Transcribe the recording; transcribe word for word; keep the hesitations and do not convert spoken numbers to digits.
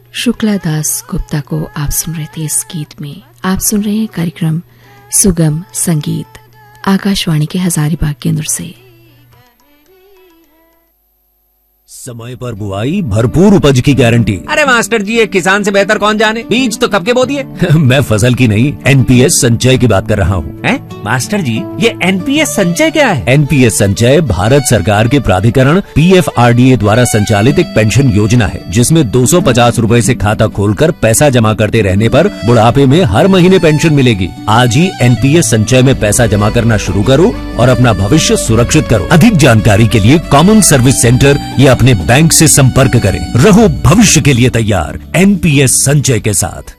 शुक्ला दास गुप्ता को आप सुन रहे थे इस गीत में। आप सुन रहे हैं कार्यक्रम सुगम संगीत आकाशवाणी के हजारीबाग केंद्र से। समय पर बुआई, भरपूर उपज की गारंटी। अरे मास्टर जी, एक किसान से बेहतर कौन जाने, बीज तो कब के बो दिए। मैं फसल की नहीं, एनपीएस संचय की बात कर रहा हूँ। हैं? मास्टर जी, ये एनपीएस संचय क्या है? एनपीएस संचय भारत सरकार के प्राधिकरण पीएफआरडीए द्वारा संचालित एक पेंशन योजना है, जिसमें दो सौ पचास रूपए से खाता खोलकर पैसा जमा करते रहने पर बुढ़ापे में हर महीने पेंशन मिलेगी। आज ही एनपीएस संचय में पैसा जमा करना शुरू करो और अपना भविष्य सुरक्षित करो। अधिक जानकारी के लिए कॉमन सर्विस सेंटर या अपने बैंक से संपर्क करें। रहो भविष्य के लिए तैयार एनपीएस संचय के साथ।